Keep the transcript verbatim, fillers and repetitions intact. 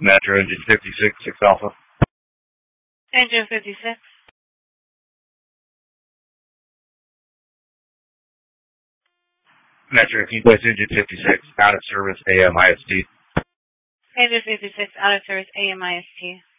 Metro engine fifty-six, six Alpha. Engine fifty-six. Metro, can you place engine fifty-six out of service A M I S T? Engine fifty-six out of service A M I S T.